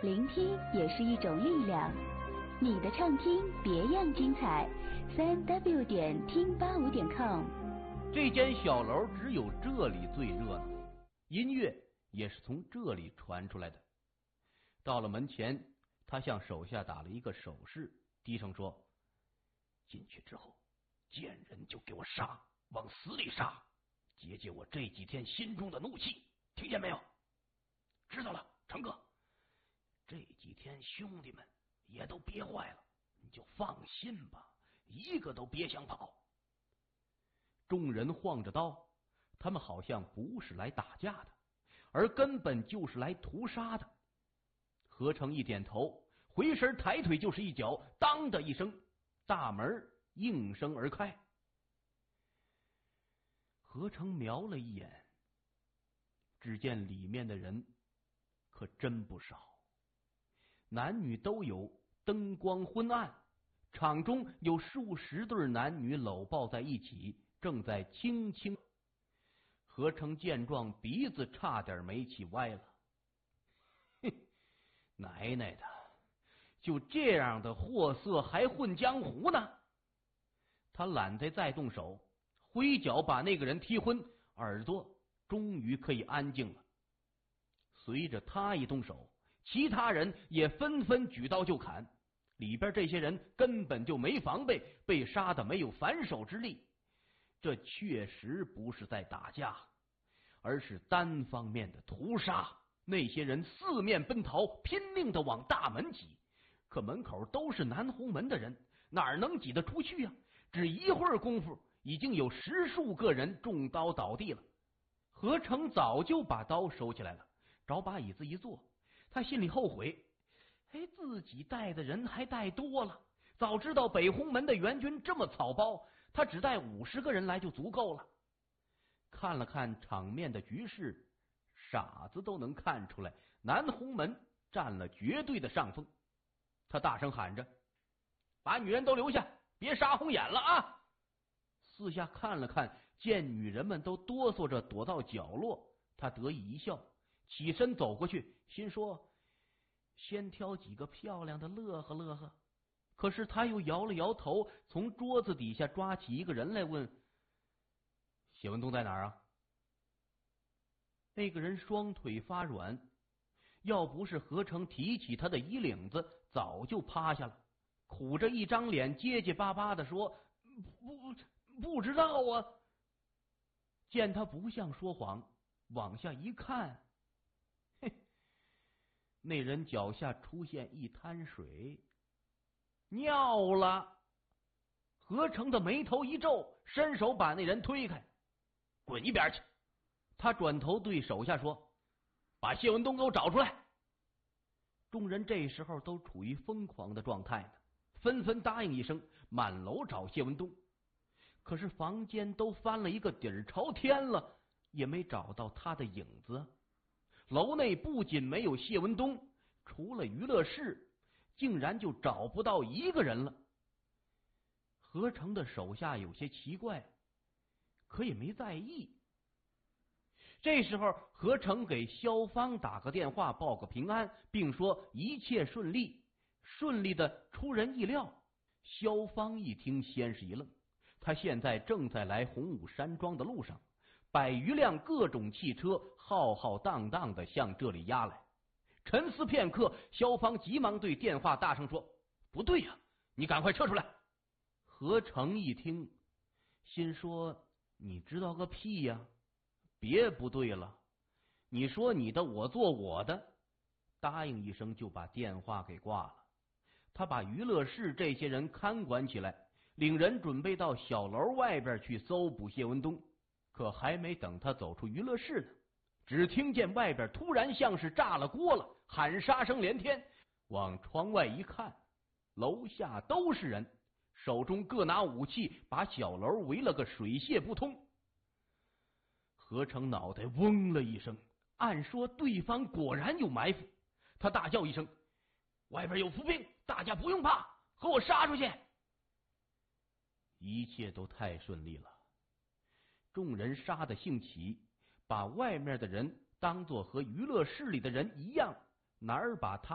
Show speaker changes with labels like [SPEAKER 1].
[SPEAKER 1] 聆听也是一种力量。你的畅听别样精彩，3w 点听85.com。
[SPEAKER 2] 这间小楼只有这里最热闹，音乐也是从这里传出来的。到了门前，他向手下打了一个手势，低声说：“进去之后，见人就给我杀，往死里杀，解解我这几天心中的怒气，听见没有？”“知道了，成哥。这几天兄弟们也都憋坏了，你就放心吧，一个都别想跑。”众人晃着刀，他们好像不是来打架的，而根本就是来屠杀的。何成一点头，回身抬腿就是一脚，当的一声，大门应声而开。何成瞄了一眼，只见里面的人可真不少，男女都有，灯光昏暗，场中有数十对男女搂抱在一起，正在轻轻。何成见状，鼻子差点没起歪了。奶奶的，就这样的货色还混江湖呢！他懒得再动手，挥脚把那个人踢昏，耳朵终于可以安静了。随着他一动手，其他人也纷纷举刀就砍，里边这些人根本就没防备，被杀的没有反手之力。这确实不是在打架，而是单方面的屠杀。那些人四面奔逃，拼命的往大门挤，可门口都是南红门的人，哪能挤得出去呀？只一会儿功夫，已经有10数个人中刀倒地了。何成早就把刀收起来了，找把椅子一坐，他心里后悔，自己带的人还带多了，早知道北红门的援军这么草包，他只带50个人来就足够了。看了看场面的局势，傻子都能看出来，南红门占了绝对的上风。他大声喊着：“把女人都留下，别杀红眼了啊！”四下看了看，见女人们都哆嗦着躲到角落，他得意一笑，起身走过去，心说先挑几个漂亮的乐呵乐呵。可是他又摇了摇头，从桌子底下抓起一个人来问：“谢文东在哪儿啊？”那个人双腿发软，要不是何成提起他的衣领子，早就趴下了，苦着一张脸结结巴巴的说：“不知道啊。”见他不像说谎，往下一看，那人脚下出现一滩水，尿了。何成的眉头一皱，伸手把那人推开：“滚一边去！”他转头对手下说：“把谢文东给我找出来。”众人这时候都处于疯狂的状态呢，纷纷答应一声，满楼找谢文东。可是房间都翻了一个底儿朝天了，也没找到他的影子。楼内不仅没有谢文东，除了娱乐室，竟然就找不到一个人了。何成的手下有些奇怪，可也没在意。这时候何成给萧芳打个电话报个平安，并说一切顺利，顺利的出人意料。萧芳一听先是一愣，他现在正在来洪武山庄的路上，100余辆各种汽车浩浩荡荡的向这里压来。沉思片刻，萧芳急忙对电话大声说：“不对呀，你赶快撤出来！”何成一听，心说：“你知道个屁呀！别不对了，你说你的，我做我的。”答应一声就把电话给挂了。他把娱乐室这些人看管起来，领人准备到小楼外边去搜捕谢文东。可还没等他走出娱乐室呢，只听见外边突然像是炸了锅了，喊杀声连天。往窗外一看，楼下都是人，手中各拿武器，把小楼围了个水泄不通。何成脑袋嗡了一声，按说对方果然有埋伏，他大叫一声：“外边有伏兵，大家不用怕，和我杀出去！”一切都太顺利了，众人杀得兴起，把外面的人当作和娱乐室里的人一样，哪儿把他